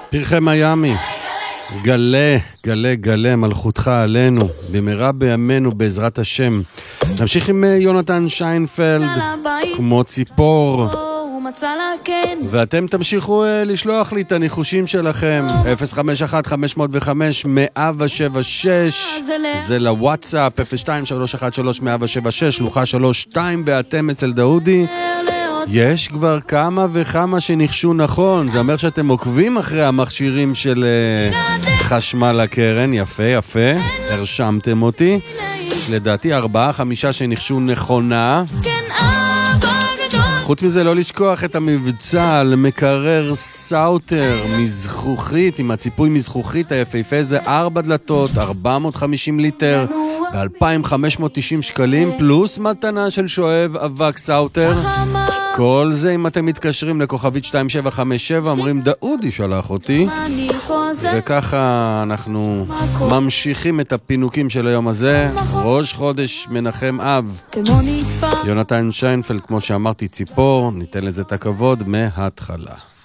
פרחי מיאמי, גלה, גלה, גלה מלכותך עלינו, במהרה בימינו בעזרת השם. נמשיך עם יונתן שיינפלד, כמו ציפור. ואתם תמשיכו לשלוח לי את הניחושים שלכם 051-505-176 זה לוואטסאפ 02-313-176 שלוחה 32 ואתם אצל דאודי. יש כבר כמה וכמה שנחשו נכון, זה אומר שאתם עוקבים אחרי המכשירים של חשמל הקרן. יפה, יפה, הרשמתם אותי. לדעתי 4-5 שנחשו נכונה. חוץ מזה לא לשכוח את המבצע על מקרר סאוטר מזכוכית, עם הציפוי מזכוכית היפהפה, זה 4 דלתות, 450 ליטר, ב-2,590 שקלים, פלוס מתנה של שואב אבק סאוטר. כל זה אם אתם מתקשרים לכוכבית 2757, אומרים דאודי שלח אותי. וככה אנחנו ממשיכים את הפינוקים של היום הזה. ראש חודש מנחם אב, יונתן שיינפלד, כמו שאמרתי ציפור, ניתן לזה את הכבוד מההתחלה.